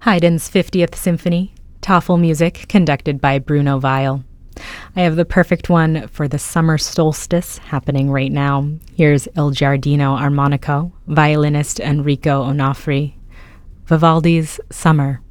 Haydn's 50th Symphony, Toffel music conducted by Bruno Weil. I have the perfect one for the summer solstice happening right now. Here's Il Giardino Armonico, violinist Enrico Onofri. Vivaldi's Summer.